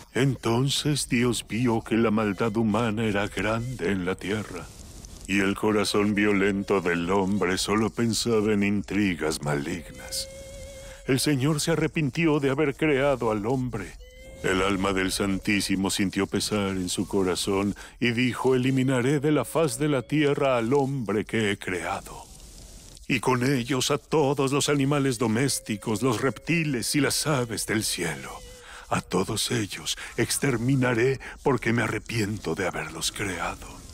Entonces Dios vio que la maldad humana era grande en la tierra, y el corazón violento del hombre solo pensaba en intrigas malignas. El Señor se arrepintió de haber creado al hombre. El alma del Santísimo sintió pesar en su corazón y dijo: eliminaré de la faz de la tierra al hombre que he creado, y con ellos a todos los animales domésticos, los reptiles y las aves del cielo. A todos ellos exterminaré porque me arrepiento de haberlos creado.